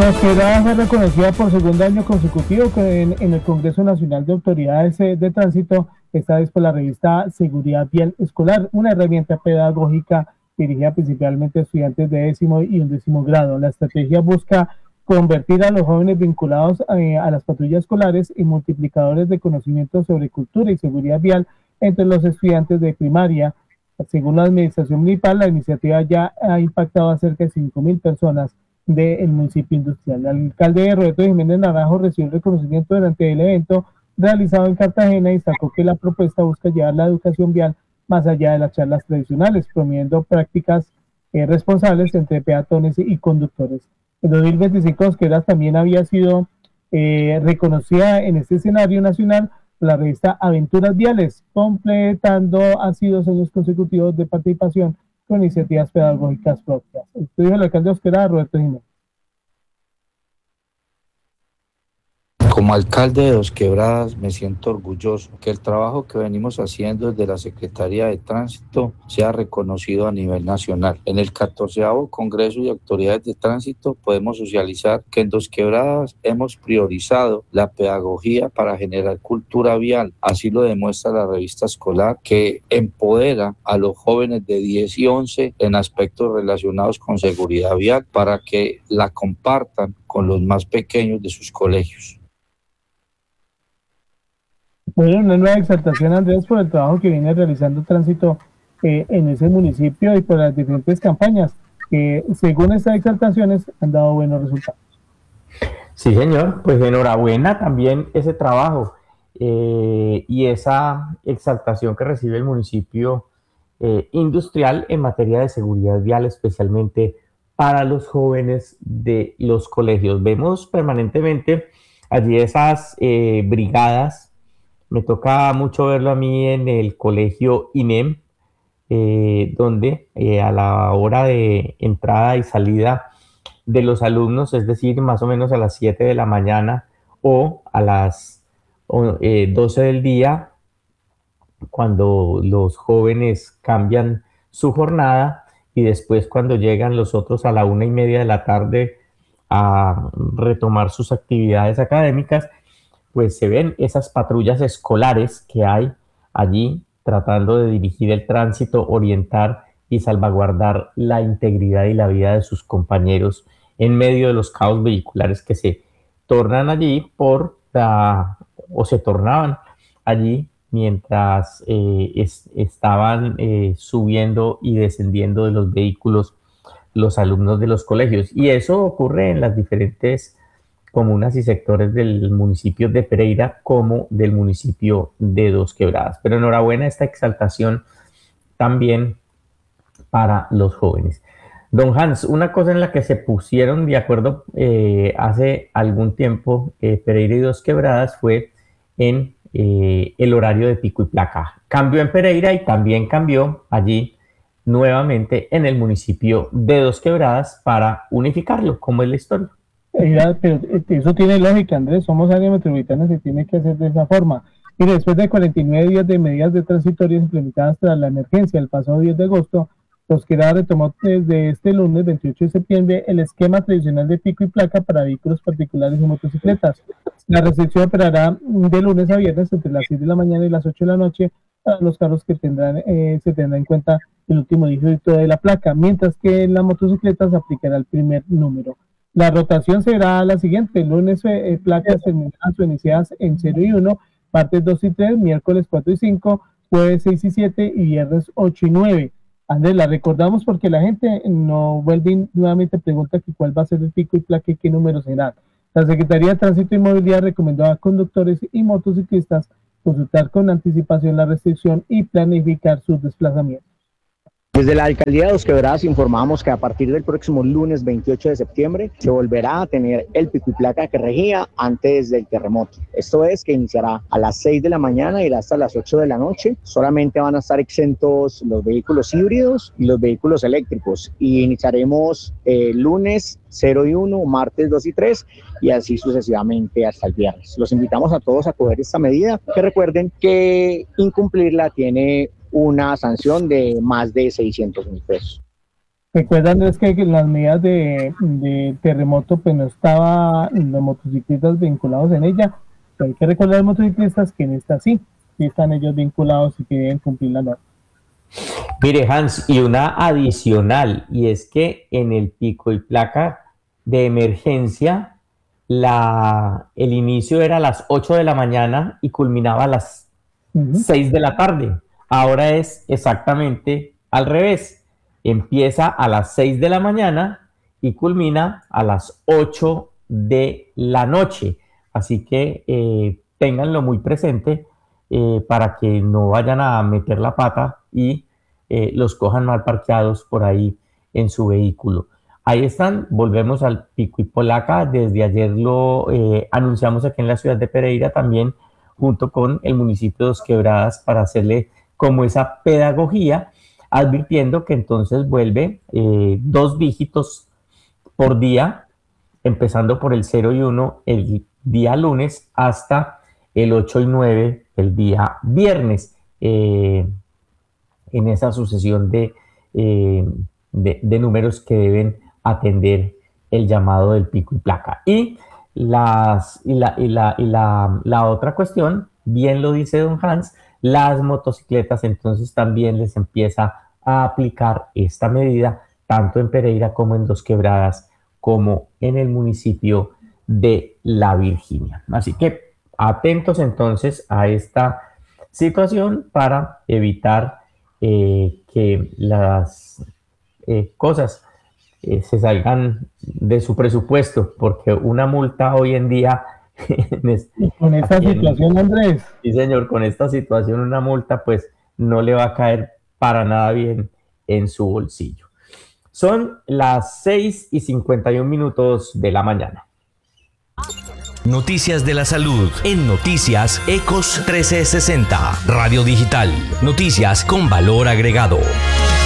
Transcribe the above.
Quebrada fue reconocida por segundo año consecutivo en el Congreso Nacional de Autoridades de Tránsito, esta vez por la revista Seguridad Vial Escolar, una herramienta pedagógica dirigida principalmente a estudiantes de 10º y 11º grado. La estrategia busca convertir a los jóvenes vinculados a las patrullas escolares en multiplicadores de conocimientos sobre cultura y seguridad vial entre los estudiantes de primaria. Según la administración municipal, la iniciativa ya ha impactado a cerca de 5.000 personas del municipio industrial. El alcalde Roberto Jiménez Naranjo recibió el reconocimiento durante el evento realizado en Cartagena y destacó que la propuesta busca llevar la educación vial más allá de las charlas tradicionales, promoviendo prácticas responsables entre peatones y conductores. En 2025, Quebrada también había sido reconocida en este escenario nacional por la revista Aventuras Viales, completando así 2 años consecutivos de participación con iniciativas pedagógicas propias. Estudio del alcalde de Quebrada, Roberto Jiménez. Como alcalde de Dos Quebradas me siento orgulloso que el trabajo que venimos haciendo desde la Secretaría de Tránsito sea reconocido a nivel nacional. En el 14º Congreso de Autoridades de Tránsito podemos socializar que en Dos Quebradas hemos priorizado la pedagogía para generar cultura vial. Así lo demuestra la revista escolar, que empodera a los jóvenes de 10 y 11 en aspectos relacionados con seguridad vial para que la compartan con los más pequeños de sus colegios. Bueno, una nueva exaltación, Andrés, por el trabajo que viene realizando Tránsito en ese municipio y por las diferentes campañas que, según estas exaltaciones, han dado buenos resultados. Sí, señor, pues enhorabuena también ese trabajo y esa exaltación que recibe el municipio industrial en materia de seguridad vial, especialmente para los jóvenes de los colegios. Vemos permanentemente allí esas brigadas. Me toca mucho verlo a mí en el colegio INEM, donde a la hora de entrada y salida de los alumnos, es decir, más o menos a las 7 de la mañana o a las 12 del día, cuando los jóvenes cambian su jornada y después cuando llegan los otros a la 1:30 de la tarde a retomar sus actividades académicas, pues se ven esas patrullas escolares que hay allí tratando de dirigir el tránsito, orientar y salvaguardar la integridad y la vida de sus compañeros en medio de los caos vehiculares que se tornan allí o se tornaban allí mientras estaban subiendo y descendiendo de los vehículos los alumnos de los colegios. Y eso ocurre en las diferentes comunas y sectores del municipio de Pereira como del municipio de Dos Quebradas. Pero enhorabuena esta exaltación también para los jóvenes. Don Hans, una cosa en la que se pusieron de acuerdo hace algún tiempo Pereira y Dos Quebradas fue en el horario de pico y placa. Cambió en Pereira y también cambió allí nuevamente en el municipio de Dos Quebradas para unificarlo, como es la historia. Pero eso tiene lógica, Andrés, somos área metropolitana, se tiene que hacer de esa forma. Y después de 49 días de medidas de transitorias implementadas tras la emergencia el pasado 10 de agosto, Dos Quebradas retomó desde este lunes 28 de septiembre el esquema tradicional de pico y placa para vehículos particulares y motocicletas. La restricción operará de lunes a viernes entre las 6 de la mañana y las 8 de la noche para los carros que se tendrá en cuenta el último dígito de la placa, mientras que en las motocicletas se aplicará el primer número. La rotación será la siguiente: lunes placas terminadas o iniciadas en 0 y 1, martes 2 y 3, miércoles 4 y 5, jueves 6 y 7 y viernes 8 y 9. Andrés, la recordamos porque la gente no vuelve y nuevamente pregunta que cuál va a ser el pico y placa y qué número será. La Secretaría de Tránsito y Movilidad recomendó a conductores y motociclistas consultar con anticipación la restricción y planificar sus desplazamientos. Desde la Alcaldía de Dos Quebradas informamos que a partir del próximo lunes 28 de septiembre se volverá a tener el pico y placa que regía antes del terremoto. Esto es que iniciará a las 6 de la mañana y irá hasta las 8 de la noche. Solamente van a estar exentos los vehículos híbridos y los vehículos eléctricos. Y iniciaremos lunes 0 y 1, martes 2 y 3 y así sucesivamente hasta el viernes. Los invitamos a todos a coger esta medida, que recuerden que incumplirla tiene una sanción de más de 600.000 pesos. Recuerdan es que las medidas de terremoto pues no estaban los motociclistas vinculados en ella, pero hay que recordar a los motociclistas que en esta sí están ellos vinculados y que deben cumplir la norma. Mire, Hans, y una adicional, y es que en el pico y placa de emergencia, el inicio era a las 8 de la mañana y culminaba a las 6 de la tarde. Ahora es exactamente al revés. Empieza a las 6 de la mañana y culmina a las 8 de la noche. Así que ténganlo muy presente para que no vayan a meter la pata y los cojan mal parqueados por ahí en su vehículo. Ahí están, volvemos al pico y placa. Desde ayer lo anunciamos aquí en la ciudad de Pereira también, junto con el municipio de Dos Quebradas, para hacerle como esa pedagogía, advirtiendo que entonces vuelve 2 dígitos por día, empezando por el 0 y 1 el día lunes hasta el 8 y 9 el día viernes, en esa sucesión de números que deben atender el llamado del pico y placa. Y la otra cuestión, bien lo dice don Hans, las motocicletas entonces también les empieza a aplicar esta medida, tanto en Pereira como en Dos Quebradas, como en el municipio de La Virginia. Así que atentos entonces a esta situación para evitar que las cosas se salgan de su presupuesto, porque una multa hoy en día... Con esta situación, Andrés. Sí, señor, con esta situación una multa pues no le va a caer para nada bien en su bolsillo. Son las 6:51 de la mañana. Noticias de la salud en Noticias Ecos 1360. Radio Digital. Noticias con valor agregado.